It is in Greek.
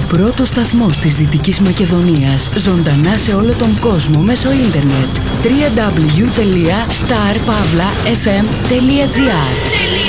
πρώτος σταθμός της Δυτικής Μακεδονίας, ζωντανά σε όλο τον κόσμο μέσω ίντερνετ. www.starpavlafm.gr